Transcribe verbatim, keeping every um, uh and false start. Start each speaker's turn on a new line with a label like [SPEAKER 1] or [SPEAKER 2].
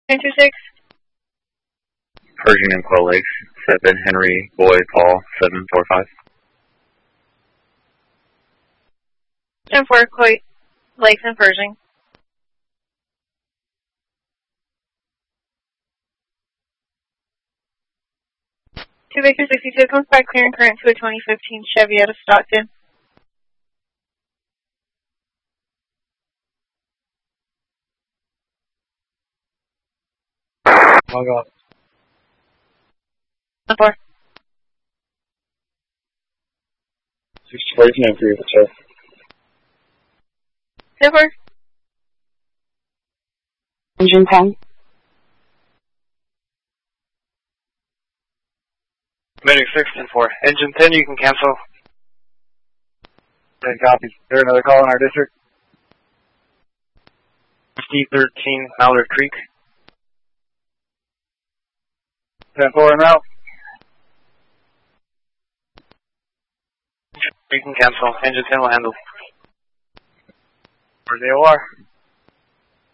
[SPEAKER 1] nine two six.
[SPEAKER 2] Pershing and Quail Lakes, seven Henry Boy Paul, seven four five.
[SPEAKER 1] ten four, Quail Lakes and Pershing. two Victor sixty-two comes by clearing current to a twenty fifteen Chevy out of Stockton.
[SPEAKER 3] Log off.
[SPEAKER 1] ten four.
[SPEAKER 3] sixty-four, you can improve the check.
[SPEAKER 1] ten four.
[SPEAKER 4] Engine ten.
[SPEAKER 3] Medic six ten four. Engine ten, you can cancel. Okay, copy. Is there another call in our district? D thirteen, Mallard Creek. ten four, I'm out. You can cancel. Engine ten will handle. Where's the O R?